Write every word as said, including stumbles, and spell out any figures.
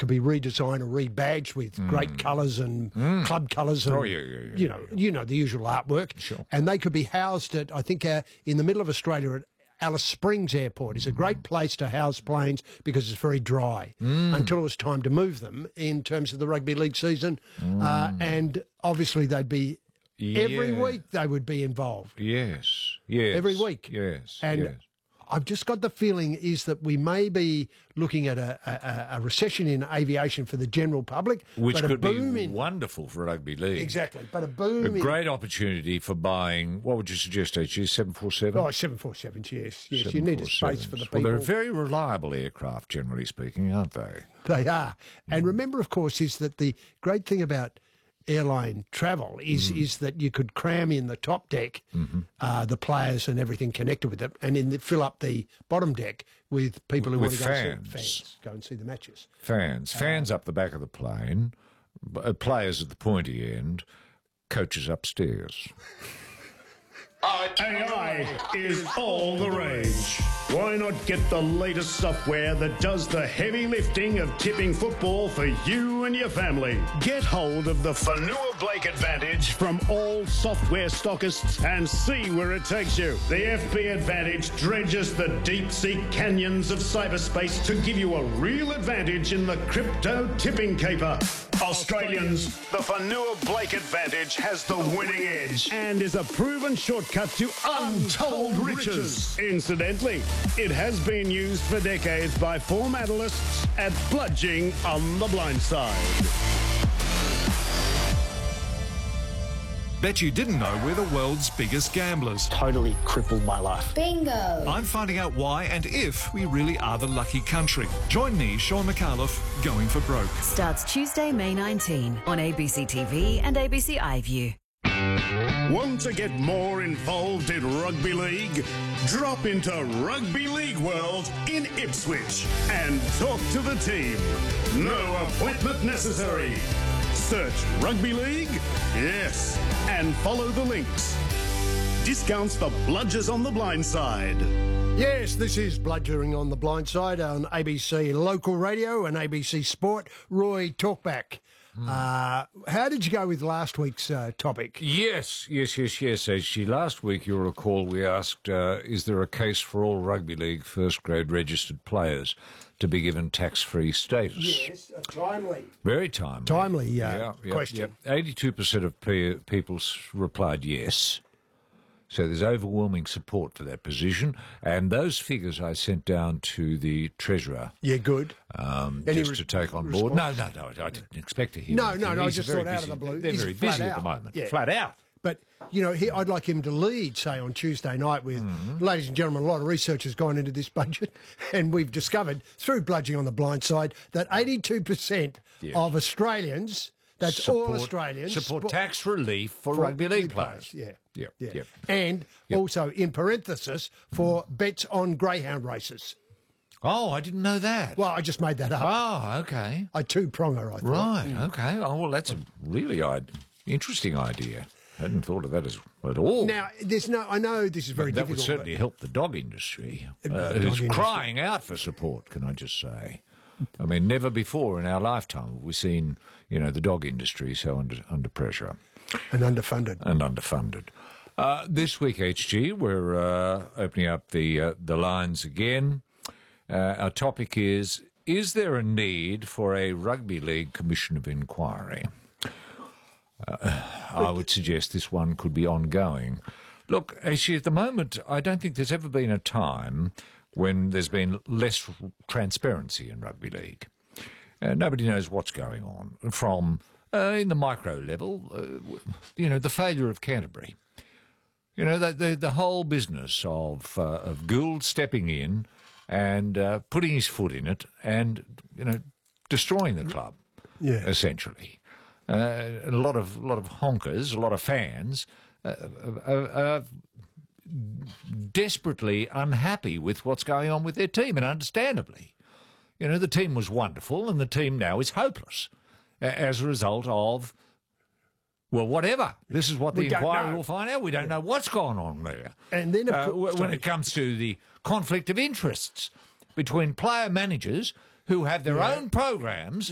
could be redesigned or rebadged with mm. great colours and mm. club colours and, oh, yeah, yeah, yeah, you know, yeah. you know, the usual artwork. Sure. And they could be housed at, I think, uh, in the middle of Australia at Alice Springs Airport. It's a great place to house planes because it's very dry mm. until it was time to move them in terms of the rugby league season. Mm. Uh, and obviously they'd be, yeah. every week they would be involved. Yes, yes. Every week. Yes, and yes. I've just got the feeling is that we may be looking at a, a, a recession in aviation for the general public. Which but could a boom be in, wonderful for rugby league. Exactly, but a boom A in... great opportunity for buying, what would you suggest, H G, seven forty-seven? Oh, seven forty-sevens, yes. Yes, you need a space for the people. Well, they're very reliable aircraft, generally speaking, aren't they? They are. And remember, of course, is that the great thing about airline travel is mm. is that you could cram in the top deck, mm-hmm. uh, the players and everything connected with it, and in the, fill up the bottom deck with people who with want to fans. go and see, fans, go and see the matches. Fans. Fans uh, up the back of the plane, uh, players at the pointy end, coaches upstairs. A I is all the rage. Why not get the latest software that does the heavy lifting of tipping football for you and your family? Get hold of the Fanua Blake Advantage from all software stockists and see where it takes you. The F B Advantage dredges the deep-sea canyons of cyberspace to give you a real advantage in the crypto tipping caper. Australians, the Fanua Blake Advantage has the winning edge and is a proven shortcut to untold riches. Incidentally, it has been used for decades by form analysts at Bludging on the Blind Side. Bet you didn't know we're the world's biggest gamblers. Totally crippled my life. Bingo! I'm finding out why and if we really are the lucky country. Join me, Sean McAuliffe, Going for Broke. Starts Tuesday, May nineteenth on A B C T V and A B C iView. Want to get more involved in rugby league? Drop into Rugby League World in Ipswich and talk to the team. No appointment necessary. Search Rugby League, yes, and follow the links. Discounts for bludgers on the blind side. Yes, this is Bludgering on the Blind Side on A B C Local Radio and A B C Sport. Roy, Talkback. Mm. Uh, how did you go with last week's uh, topic? Yes, yes, yes, yes, H G. Last week, you'll recall, we asked, uh, is there a case for all rugby league first-grade registered players to be given tax-free status? Yes, uh, timely. Very timely. Timely uh, yeah, yeah, question. Yeah. eighty-two percent of pe- people replied yes. So there's overwhelming support for that position. And those figures I sent down to the Treasurer. Yeah, good. Um, Any just re- to take on board. No, no, no, I didn't expect to hear No, anything. no, no, I He's just very thought out busy. of the blue. They're He's very flat busy out. at the moment. Yeah. Flat out. But, you know, he, I'd like him to lead, say, on Tuesday night with, mm-hmm. ladies and gentlemen, a lot of research has gone into this budget, and we've discovered, through Bludging on the Blind Side, that eighty-two percent yes. of Australians, that's support, all Australians, support sp- tax relief for, for rugby league players. players. Yeah. Yeah, yeah. yeah. And yep. also, in parenthesis, for bets on greyhound races. Oh, I didn't know that. Well, I just made that up. Oh, okay. I two-pronger, I thought. Right, Mm. okay. Oh, well, that's a really I'd, interesting idea. I hadn't thought of that as, at all. Now, there's no, I know this is very but that difficult. would certainly but... help the dog industry. Uh, Uh, dog it's industry. crying out for support, can I just say. I mean, never before in our lifetime have we seen, you know, the dog industry so under, under pressure. And underfunded. And underfunded. Uh, this week, H G, we're uh, opening up the uh, the lines again. Uh, our topic is, is there a need for a Rugby League Commission of Inquiry? Uh, I would suggest this one could be ongoing. Look, actually, at the moment, I don't think there's ever been a time when there's been less transparency in rugby league. Uh, nobody knows what's going on. From, uh, in the micro level, uh, you know, the failure of Canterbury. You know, the, the, the whole business of, uh, of Gould stepping in and uh, putting his foot in it and, you know, destroying the club, yeah. essentially. Uh, a lot of a lot of honkers, a lot of fans uh, are, are desperately unhappy with what's going on with their team, and understandably. You know, the team was wonderful, and the team now is hopeless as a result of, well, whatever. This is what the inquiry will find out. We don't know what's going on there. And then, uh, when it comes to the conflict of interests between player managers who have their yeah. own programs